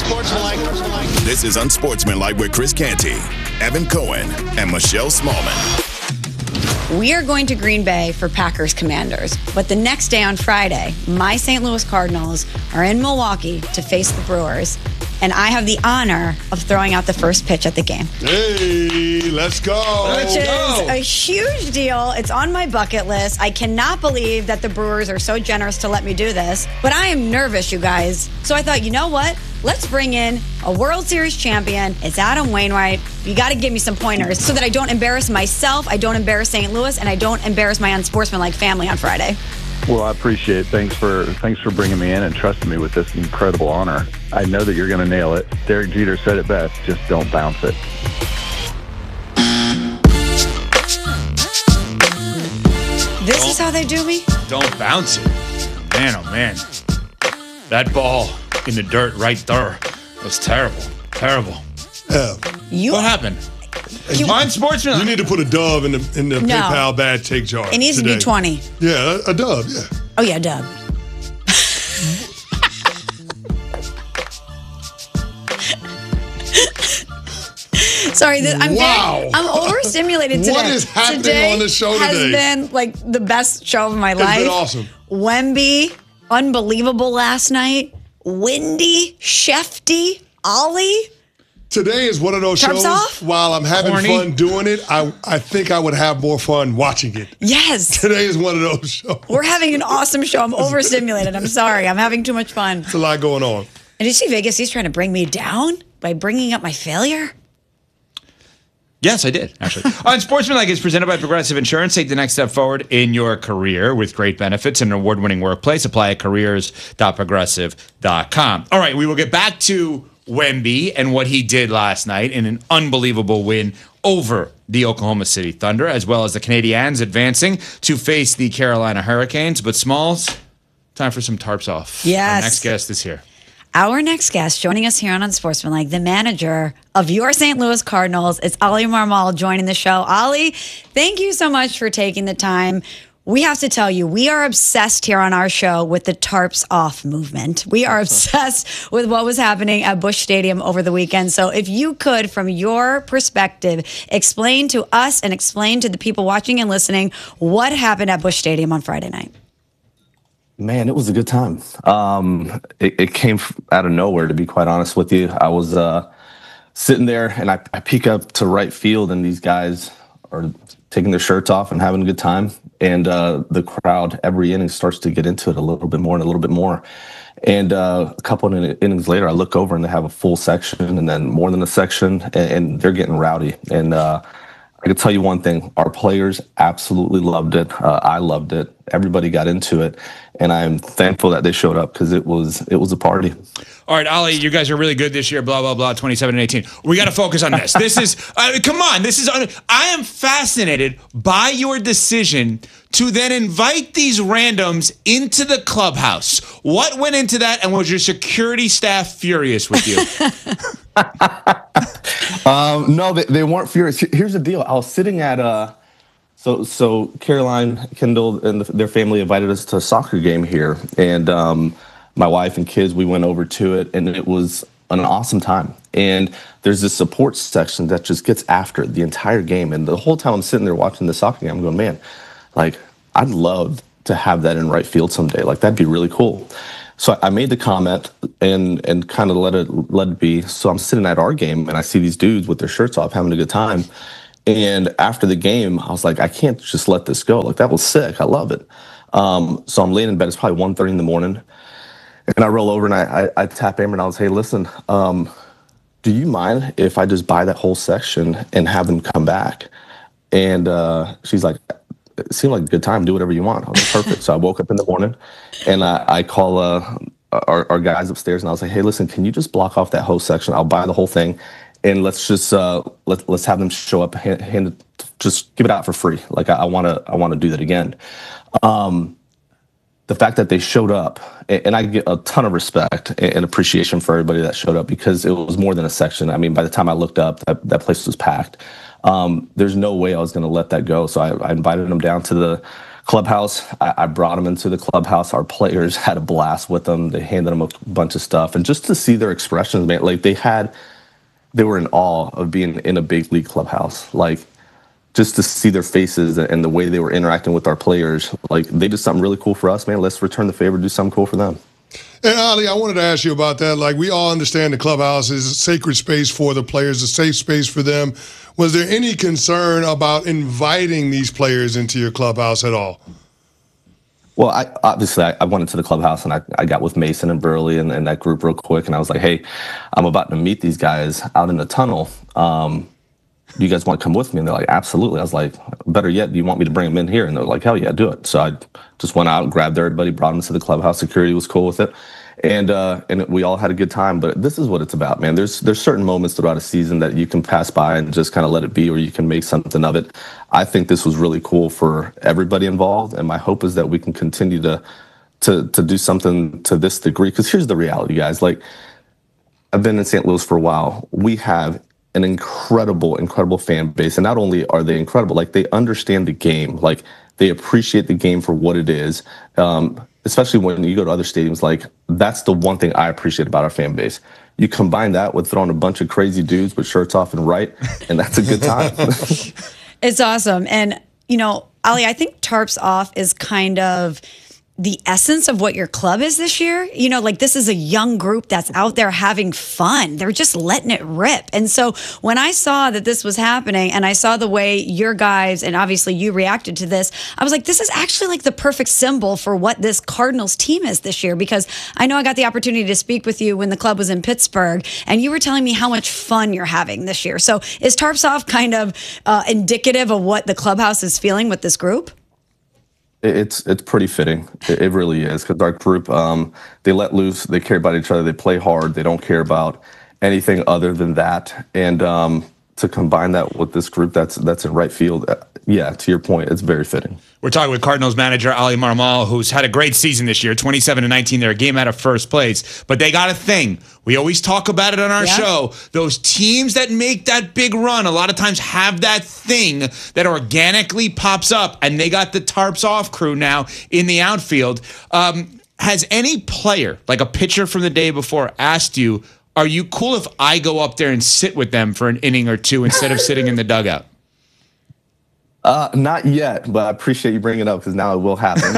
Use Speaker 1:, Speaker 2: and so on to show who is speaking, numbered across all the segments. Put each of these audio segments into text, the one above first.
Speaker 1: Unsportsmanlike.
Speaker 2: This is Unsportsmanlike with Chris Canty, Evan Cohen, and Michelle Smallman.
Speaker 3: We are going to Green Bay for Packers Commanders, but the next day on Friday, my St. Louis Cardinals are in Milwaukee to face the Brewers, and I have the honor of throwing out the first pitch at the game.
Speaker 1: Hey, let's go.
Speaker 3: Which is a huge deal. It's on my bucket list. I cannot believe that the Brewers are so generous to let me do this, but I am nervous, you guys. So I thought, you know what? Let's bring in a World Series champion. It's Adam Wainwright. You got to give me some pointers so that I don't embarrass myself, I don't embarrass St. Louis, and I don't embarrass my unsportsmanlike family on Friday.
Speaker 4: Well, I appreciate it. Thanks for bringing me in and trusting me with this incredible honor. I know that you're going to nail it. Derek Jeter said it best, just don't bounce it.
Speaker 3: This is how they do me?
Speaker 5: Don't bounce it. Man, oh man. That ball in the dirt right there was terrible. Terrible. What happened? Unsportsmanlike.
Speaker 1: You need to put a dove in the PayPal bad take jar.
Speaker 3: It needs to be 20.
Speaker 1: Yeah, a dove, yeah.
Speaker 3: Oh, yeah, dove. Sorry, I'm overstimulated today.
Speaker 1: What is happening on the show today?
Speaker 3: Has been like the best show of my life.
Speaker 1: It's been awesome.
Speaker 3: Wemby, unbelievable last night. Windy, Shefty, Ollie.
Speaker 1: Today is one of those
Speaker 3: Tarps
Speaker 1: shows.
Speaker 3: off?
Speaker 1: While I'm having fun doing it, I think I would have more fun watching it.
Speaker 3: Yes.
Speaker 1: Today is one of those shows.
Speaker 3: We're having an awesome show. I'm overstimulated. I'm sorry. I'm having too much fun.
Speaker 1: It's a lot going on.
Speaker 3: And did you see Vegas? He's trying to bring me down by bringing up my failure.
Speaker 5: Yes, I did, actually. Unsportsmanlike is presented by Progressive Insurance. Take the next step forward in your career with great benefits and an award-winning workplace. Apply at careers.progressive.com. All right, we will get back to Wemby and what he did last night in an unbelievable win over the Oklahoma City Thunder, as well as the Canadiens advancing to face the Carolina Hurricanes. But Smalls, time for some tarps off.
Speaker 3: Yes.
Speaker 5: Our next guest is here.
Speaker 3: Our next guest joining us here on Unsportsmanlike, the manager of your St. Louis Cardinals, is Ollie Marmol joining the show. Ollie, thank you so much for taking the time. We have to tell you, we are obsessed here on our show with the tarps off movement. We are obsessed with what was happening at Busch Stadium over the weekend. So if you could, from your perspective, explain to us and explain to the people watching and listening what happened at Busch Stadium on Friday night.
Speaker 6: Man, it was a good time. It came out of nowhere, to be quite honest with you. I was sitting there, and I peek up to right field, and these guys are taking their shirts off and having a good time. And the crowd, every inning, starts to get into it a little bit more and a little bit more. And a couple of innings later, I look over, and they have a full section and then more than a section, and they're getting rowdy. And I can tell you one thing, our players absolutely loved it. I loved it. Everybody got into it. And I'm thankful that they showed up because it was a party.
Speaker 5: All right, Ollie, you guys are really good this year, blah, blah, blah, 27 and 18. We got to focus on this. This is, come on, I am fascinated by your decision to then invite these randoms into the clubhouse. What went into that, and was your security staff furious with you?
Speaker 6: No, they weren't furious. Here's the deal. I was sitting at so Caroline Kendall and their family invited us to a soccer game here, and my wife and kids, we went over to it, and it was an awesome time. And there's this support section that just gets after the entire game. And the whole time I'm sitting there watching the soccer game, I'm going, man, like, I'd love to have that in right field someday. Like, that'd be really cool. So I made the comment and kind of let it be. So I'm sitting at our game, and I see these dudes with their shirts off having a good time. And after the game, I was like, I can't just let this go. Like, that was sick. I love it. So I'm laying in bed. It's probably 1:30 in the morning. And I roll over and I tap Amber and I was, hey, listen, do you mind if I just buy that whole section and have them come back? And she's like, it seemed like a good time. Do whatever you want. I was like, perfect. So I woke up in the morning and I call our guys upstairs and I was like, hey, listen, can you just block off that whole section? I'll buy the whole thing. And let's just let's have them show up, just give it out for free. Like I want to do that again. The fact that they showed up, and I get a ton of respect and appreciation for everybody that showed up because it was more than a section. I mean, by the time I looked up, that place was packed. There's no way I was going to let that go. So I invited them down to the clubhouse. I brought them into the clubhouse. Our players had a blast with them. They handed them a bunch of stuff, and just to see their expressions, man, like they were in awe of being in a big league clubhouse. Like, just to see their faces and the way they were interacting with our players, like they did something really cool for us, man. Let's return the favor, do something cool for them.
Speaker 1: And Ali, I wanted to ask you about that. Like, we all understand the clubhouse is a sacred space for the players, a safe space for them. Was there any concern about inviting these players into your clubhouse at all?
Speaker 6: Well, I went into the clubhouse and I got with Mason and Burley and that group real quick, and I was like, hey, I'm about to meet these guys out in the tunnel. You guys want to come with me? And they're like, absolutely. I was like, better yet, do you want me to bring them in here? And they're like, hell yeah, do it. So I just went out, grabbed everybody, brought them to the clubhouse. Security was cool with it. And we all had a good time. But this is what it's about, man. There's certain moments throughout a season that you can pass by and just kind of let it be, or you can make something of it. I think this was really cool for everybody involved. And my hope is that we can continue to do something to this degree. Because here's the reality, guys. Like, I've been in St. Louis for a while. We have an incredible fan base. And not only are they incredible, like, they understand the game. Like, they appreciate the game for what it is. Especially when you go to other stadiums, like, that's the one thing I appreciate about our fan base. You combine that with throwing a bunch of crazy dudes with shirts off and right, and that's a good time.
Speaker 3: It's awesome. And, you know, Ali, I think Tarps Off is kind of the essence of what your club is this year. You know, like, this is a young group that's out there having fun. They're just letting it rip. And so when I saw that this was happening and I saw the way your guys, and obviously you reacted to this, I was like, this is actually like the perfect symbol for what this Cardinals team is this year. Because I know I got the opportunity to speak with you when the club was in Pittsburgh, and you were telling me how much fun you're having this year. So is Tarps Off kind of indicative of what the clubhouse is feeling with this group?
Speaker 6: It's pretty fitting. It really is, because our group, they let loose, they care about each other, they play hard, they don't care about anything other than that. And to combine that with this group that's in right field, yeah, to your point, it's very fitting.
Speaker 5: We're talking with Cardinals manager Ali Marmol, who's had a great season this year, 27-19. They're a game out of first place, but they got a thing. We always talk about it on our show. Those teams that make that big run a lot of times have that thing that organically pops up, and they got the Tarps Off crew now in the outfield. Has any player, like a pitcher from the day before, asked you, are you cool if I go up there and sit with them for an inning or two instead of sitting in the dugout?
Speaker 6: Not yet, but I appreciate you bringing it up, because now it will happen.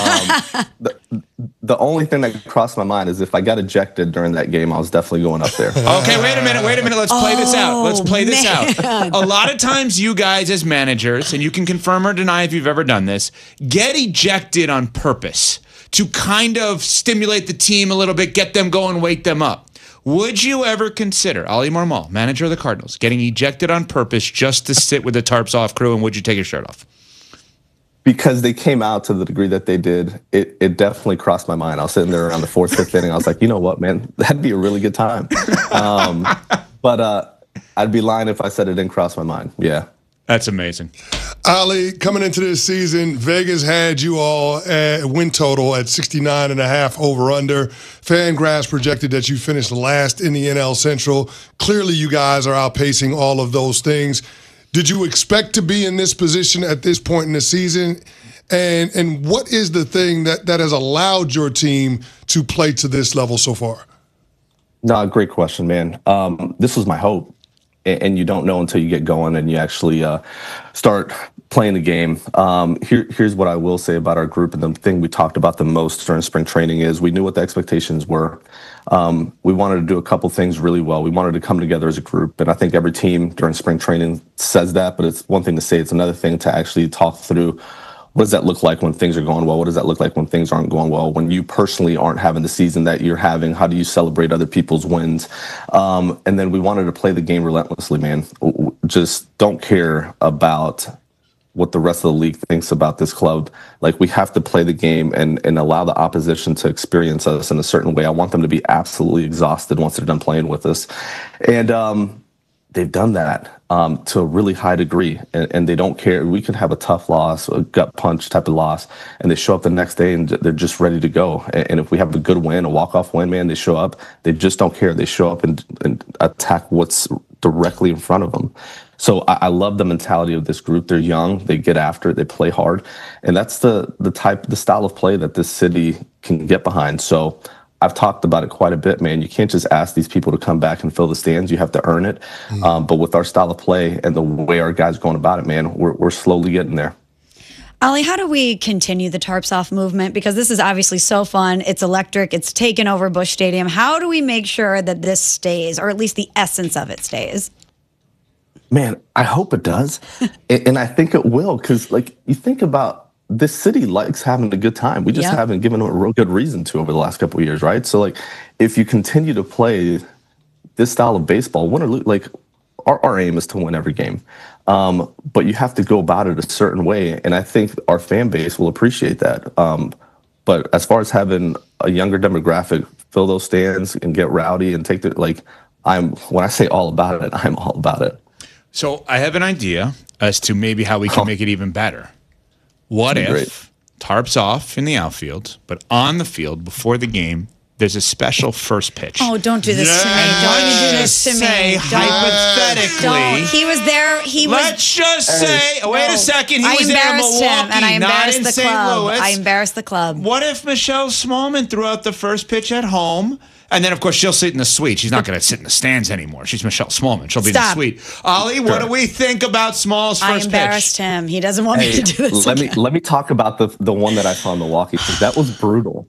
Speaker 6: The only thing that crossed my mind is if I got ejected during that game, I was definitely going up there.
Speaker 5: Okay, wait a minute. Let's play this out. Let's play this out. A lot of times you guys as managers, and you can confirm or deny if you've ever done this, get ejected on purpose to kind of stimulate the team a little bit, get them going, wake them up. Would you ever consider, Ali Marmol, manager of the Cardinals, getting ejected on purpose just to sit with the Tarps Off crew, and would you take your shirt off?
Speaker 6: Because they came out to the degree that they did, it definitely crossed my mind. I was sitting there around the fourth, fifth inning. I was like, you know what, man, that'd be a really good time. But I'd be lying if I said it didn't cross my mind. Yeah.
Speaker 5: That's amazing.
Speaker 1: Ali, coming into this season, Vegas had you all at win total at 69.5 over/under. Fangraphs projected that you finished last in the NL Central. Clearly, you guys are outpacing all of those things. Did you expect to be in this position at this point in the season? And what is the thing that has allowed your team to play to this level so far?
Speaker 6: No, great question, man. This was my hope. And you don't know until you get going and you actually start playing the game. Here's what I will say about our group, and the thing we talked about the most during spring training is we knew what the expectations were. We wanted to do a couple things really well. We wanted to come together as a group, and I think every team during spring training says that, but it's one thing to say, it's another thing to actually talk through. What does that look like when things are going well? What does that look like when things aren't going well? When you personally aren't having the season that you're having, how do you celebrate other people's wins? And then we wanted to play the game relentlessly, man. Just don't care about what the rest of the league thinks about this club. Like, we have to play the game and allow the opposition to experience us in a certain way. I want them to be absolutely exhausted once they're done playing with us. And they've done that to a really high degree, and they don't care. We could have a tough loss, a gut punch type of loss, and they show up the next day and they're just ready to go. And if we have a good win, a walk-off win, man, they show up. They just don't care. They show up and attack what's directly in front of them. So I love the mentality of this group. They're young, they get after it, they play hard, and that's the style of play that this city can get behind. So I've talked about it quite a bit, man. You can't just ask these people to come back and fill the stands. You have to earn it. But with our style of play and the way our guys are going about it, man, we're slowly getting there.
Speaker 3: Ali, how do we continue the Tarps Off movement? Because this is obviously so fun. It's electric. It's taken over Busch Stadium. How do we make sure that this stays, or at least the essence of it stays?
Speaker 6: Man, I hope it does. And I think it will, because, like, you think about this city likes having a good time. We just haven't given them a real good reason to over the last couple of years, right? So, like, if you continue to play this style of baseball, win or lose, like, our aim is to win every game. But you have to go about it a certain way, and I think our fan base will appreciate that. But as far as having a younger demographic fill those stands and get rowdy and take the, like, when I say all about it, I'm all about it.
Speaker 5: So I have an idea as to maybe how we can make it even better. What if Tarps off in the outfield, but on the field before the game, there's a special first pitch?
Speaker 3: Oh, don't do this to me. Don't you do this to me.
Speaker 5: Hypothetically.
Speaker 3: He was there.
Speaker 5: Let's just say, wait a second, he was there in Milwaukee,
Speaker 3: and I embarrassed the
Speaker 5: St.
Speaker 3: club.
Speaker 5: Louis.
Speaker 3: I embarrassed the club.
Speaker 5: What if Michelle Smallman threw out the first pitch at home? And then, of course, she'll sit in the suite. She's not going to sit in the stands anymore. She's Michelle Smallman. She'll be in the suite. Ali, what do we think about Small's first pitch?
Speaker 3: I embarrassed him. He doesn't want me to do this again.
Speaker 6: Let me talk about the one that I saw in Milwaukee, because that was brutal.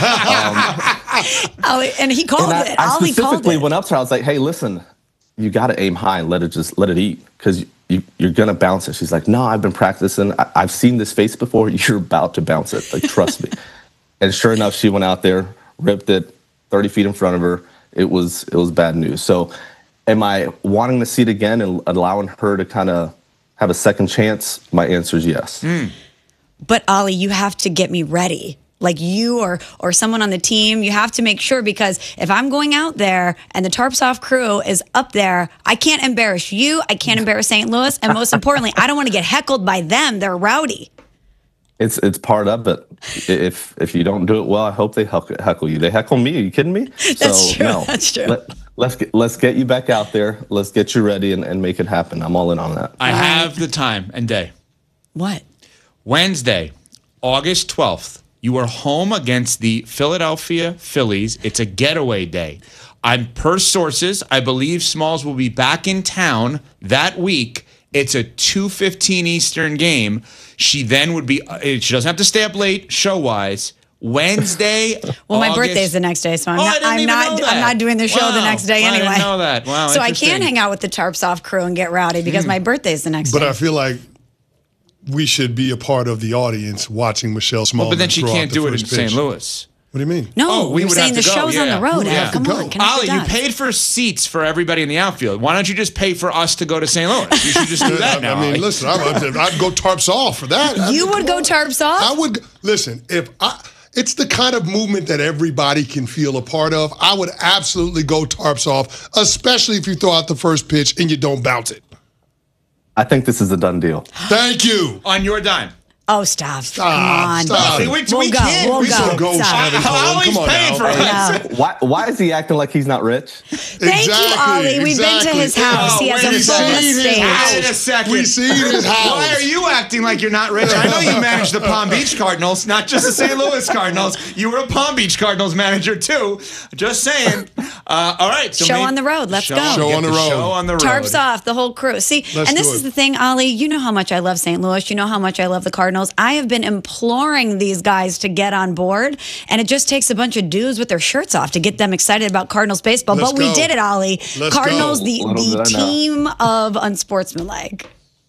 Speaker 3: Ali, and he called it.
Speaker 6: I specifically went up to her. I was like, "Hey, listen, you got to aim high and let it eat, because you're gonna bounce it." She's like, "No, I've been practicing. I've seen this face before. You're about to bounce it. Like, trust me." And sure enough, she went out there, ripped it 30 feet in front of her. It was bad news. So, am I wanting to see it again and allowing her to kind of have a second chance? My answer is yes.
Speaker 3: But Ali, you have to get me ready. Like, you or someone on the team, you have to make sure, because if I'm going out there and the Tarps Off crew is up there, I can't embarrass you. I can't embarrass St. Louis. And most importantly, I don't want to get heckled by them. They're rowdy.
Speaker 6: It's part of it. If you don't do it well, I hope they heckle you. They heckle me. Are you kidding me?
Speaker 3: That's true. No, that's true.
Speaker 6: Let's get you back out there. Let's get you ready and make it happen. I'm all in on that.
Speaker 5: I have the time and day.
Speaker 3: What?
Speaker 5: Wednesday, August 12th. You are home against the Philadelphia Phillies. It's a getaway day. Per sources, I believe Smalls will be back in town that week. It's a 2:15 Eastern game. She then would be, she doesn't have to stay up late show-wise. Wednesday.
Speaker 3: Well, my birthday's the next day, so I'm not doing the show the next day anyway.
Speaker 5: I didn't know that. Wow.
Speaker 3: So I can hang out with the Tarps Off crew and get rowdy because my birthday's the next day.
Speaker 1: But I feel like we should be a part of the audience watching Michelle Smallman.
Speaker 5: But then she can't do it in St. Louis.
Speaker 1: What do you mean?
Speaker 3: No, we were saying the show's on the road. Come on,
Speaker 5: Ali, you paid for seats for everybody in the outfield. Why don't you just pay for us to go to St. Louis? You should just do that now.
Speaker 1: I mean, listen, I'd go Tarps Off for that.
Speaker 3: You would go Tarps Off?
Speaker 1: I would. Listen, it's the kind of movement that everybody can feel a part of. I would absolutely go Tarps Off, especially if you throw out the first pitch and you don't bounce it.
Speaker 6: I think this is a done deal.
Speaker 1: Thank you.
Speaker 5: On your dime.
Speaker 3: Oh, stop. Come on.
Speaker 1: Stop.
Speaker 5: We can't.
Speaker 3: We'll go.
Speaker 1: Go,
Speaker 5: Ali's paying for us.
Speaker 6: Why is he acting like he's not rich?
Speaker 3: Thank you, Ali. We've been to his house. He has a full estate.
Speaker 5: Wait a second.
Speaker 1: We see his house.
Speaker 5: Why are you acting like you're not rich? I know you managed the Palm Beach Cardinals, not just the St. Louis Cardinals. You were a Palm Beach Cardinals manager, too. Just saying. All right. So
Speaker 3: show on the road. Let's go.
Speaker 1: Show on the road.
Speaker 5: Show on the road.
Speaker 3: Tarps Off, the whole crew. See, and this is the thing, Ali. You know how much I love St. Louis. You know how much I love the Cardinals. I have been imploring these guys to get on board, and it just takes a bunch of dudes with their shirts off to get them excited about Cardinals baseball. But we did it, Ali. Cardinals, the team of unsportsmanlike.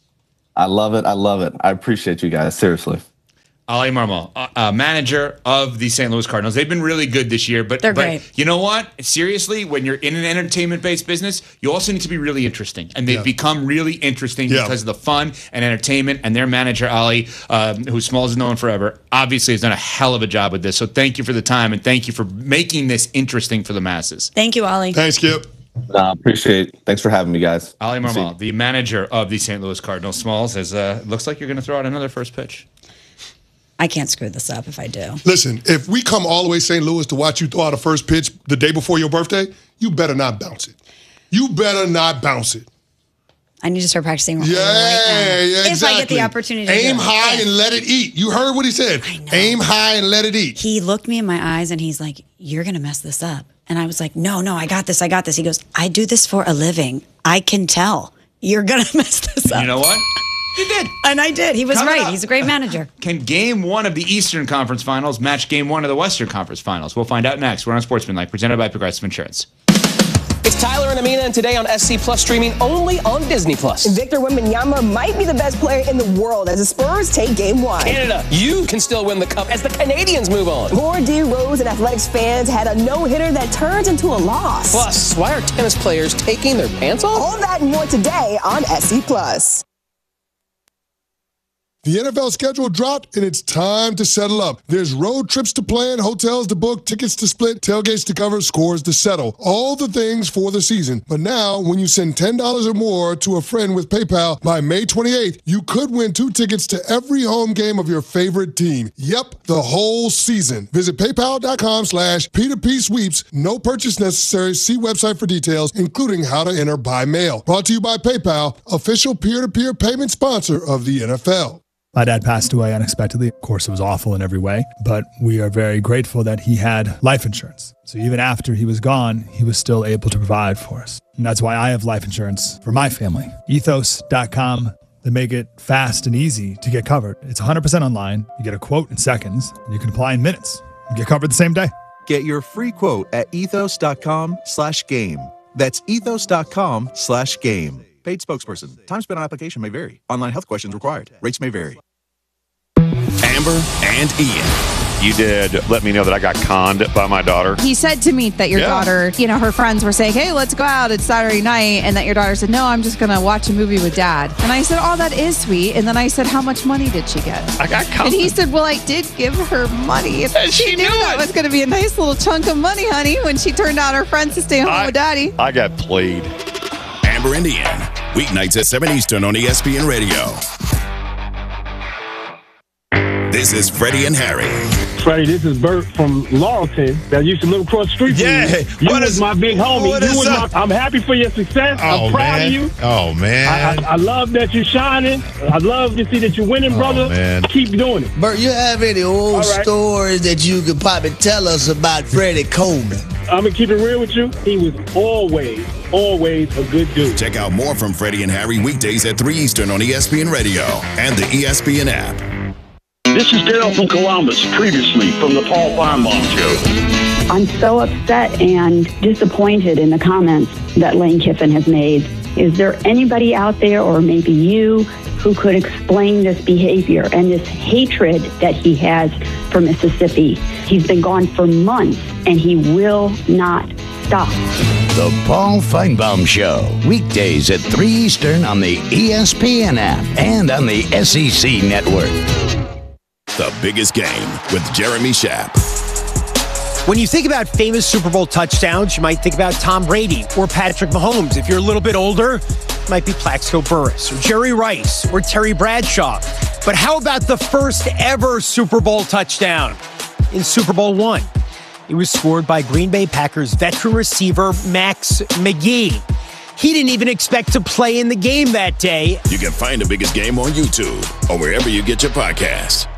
Speaker 6: I love it. I appreciate you guys. Seriously.
Speaker 5: Ali Marmol, manager of the St. Louis Cardinals. They've been really good this year, but
Speaker 3: they're great.
Speaker 5: You know what? Seriously, when you're in an entertainment-based business, you also need to be really interesting, and they've become really interesting because of the fun and entertainment. And their manager, Ali, who Smalls has known forever, obviously has done a hell of a job with this. So thank you for the time, and thank you for making this interesting for the masses.
Speaker 3: Thank you, Ali.
Speaker 1: Thanks, Skip.
Speaker 6: Appreciate it. Thanks for having me, guys.
Speaker 5: Ali Marmol, the manager of the St. Louis Cardinals. Smalls, looks like you're going to throw out another first pitch.
Speaker 3: I can't screw this up if I do.
Speaker 1: Listen, if we come all the way to St. Louis to watch you throw out a first pitch the day before your birthday, you better not bounce it. You better not bounce it.
Speaker 3: I need to start practicing right now.
Speaker 1: Yeah, exactly.
Speaker 3: If I get the opportunity to
Speaker 1: aim
Speaker 3: do it.
Speaker 1: high and let it eat. You heard what he said.
Speaker 3: I know.
Speaker 1: Aim high and let it eat.
Speaker 3: He looked me in my eyes and he's like, you're going to mess this up. And I was like, no, I got this. He goes, I do this for a living. I can tell. You're going to mess this up.
Speaker 5: You know what? You did.
Speaker 3: And I did. He was
Speaker 5: Coming
Speaker 3: right.
Speaker 5: up.
Speaker 3: He's a great manager.
Speaker 5: Can game 1 of the Eastern Conference Finals match game 1 of the Western Conference Finals? We'll find out next. We're on Sportsmanlike, presented by Progressive Insurance.
Speaker 7: It's Tyler and Amina, and today on SC Plus, streaming only on Disney Plus.
Speaker 8: Victor Wembanyama might be the best player in the world as the Spurs take game 1.
Speaker 7: Canada, you can still win the cup as the Canadians move on.
Speaker 8: More D. Rose and Athletics fans had a no-hitter that turns into a loss.
Speaker 7: Plus, why are tennis players taking their pants off?
Speaker 8: All that and more today on SC Plus.
Speaker 1: The NFL schedule dropped, and it's time to settle up. There's road trips to plan, hotels to book, tickets to split, tailgates to cover, scores to settle. All the things for the season. But now, when you send $10 or more to a friend with PayPal by May 28th, you could win 2 tickets to every home game of your favorite team. Yep, the whole season. Visit paypal.com/P2P sweeps. No purchase necessary. See website for details, including how to enter by mail. Brought to you by PayPal, official peer-to-peer payment sponsor of the NFL.
Speaker 9: My dad passed away unexpectedly. Of course, it was awful in every way, but we are very grateful that he had life insurance. So even after he was gone, he was still able to provide for us. And that's why I have life insurance for my family. Ethos.com. They make it fast and easy to get covered. It's 100% online. You get a quote in seconds, and you can apply in minutes. You get covered the same day.
Speaker 10: Get your free quote at ethos.com/game. That's ethos.com/game. Paid spokesperson. Time spent on application may vary. Online health questions required. Rates may vary.
Speaker 2: Amber and Ian.
Speaker 11: You did let me know that I got conned by my daughter.
Speaker 12: He said to me that your daughter, her friends were saying, hey, let's go out. It's Saturday night. And that your daughter said, no, I'm just going to watch a movie with Dad. And I said, oh, that is sweet. And then I said, how much money did she get?
Speaker 11: I got conned.
Speaker 12: And he said, well, I did give her money. And she knew that was going to be a nice little chunk of money, honey, when she turned out her friends to stay home with Daddy.
Speaker 11: I got played.
Speaker 2: Amber and Ian. Weeknights at 7 Eastern on ESPN Radio. This is Freddie and Harry.
Speaker 13: Freddie, this is Bert from Laurelton that used to live across the street from you. You was my big homie. I'm happy for your success. I'm proud of you.
Speaker 14: Oh, man.
Speaker 13: I love that you're shining. I love to see that you're winning, brother.
Speaker 14: Man.
Speaker 13: Keep doing it.
Speaker 15: Bert, you have any old stories that you could probably tell us about Freddie Coleman?
Speaker 13: I'm going to keep it real with you. He was always a good dude.
Speaker 2: Check out more from Freddie and Harry weekdays at 3 Eastern on ESPN Radio and the ESPN app.
Speaker 16: This is Dale from Columbus, previously from the Paul Finebaum Show.
Speaker 17: I'm so upset and disappointed in the comments that Lane Kiffin has made. Is there anybody out there, or maybe you, who could explain this behavior and this hatred that he has for Mississippi? He's been gone for months, and he will not stop.
Speaker 18: The Paul Finebaum Show, weekdays at 3 Eastern on the ESPN app and on the SEC Network.
Speaker 2: The Biggest Game with Jeremy Schaap.
Speaker 19: When you think about famous Super Bowl touchdowns, you might think about Tom Brady or Patrick Mahomes. If you're a little bit older, it might be Plaxico Burress or Jerry Rice or Terry Bradshaw. But how about the first ever Super Bowl touchdown in Super Bowl I? It was scored by Green Bay Packers veteran receiver Max McGee. He didn't even expect to play in the game that day.
Speaker 2: You can find The Biggest Game on YouTube or wherever you get your podcasts.